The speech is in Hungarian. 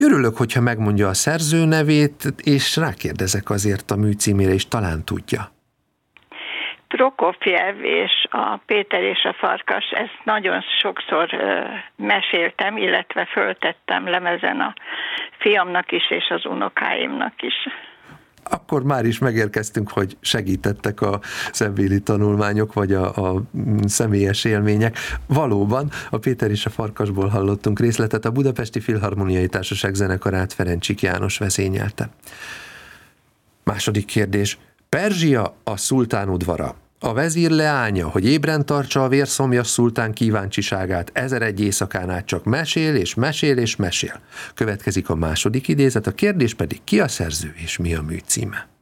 Örülök, hogyha megmondja a szerző nevét, és rákérdezek azért a mű címére is, talán tudja. Prokofjev és a Péter és a farkas, ezt nagyon sokszor meséltem, illetve föltettem lemezen a fiamnak is, és az unokáimnak is. Akkor már is megérkeztünk, hogy segítettek a szemvéli tanulmányok, vagy a személyes élmények. Valóban a Péter és a farkasból hallottunk részletet, a Budapesti Filharmoniai Társaság zenekarát Ferencsik János vezényelte. Második kérdés. Perzsia a szultán udvara. A vezír leánya, hogy ébren tartsa a vérszomjas szultán kíváncsiságát, 1001 éjszakán át csak mesél és mesél és mesél. Következik a második idézet, a kérdés pedig ki a szerző és mi a mű címe.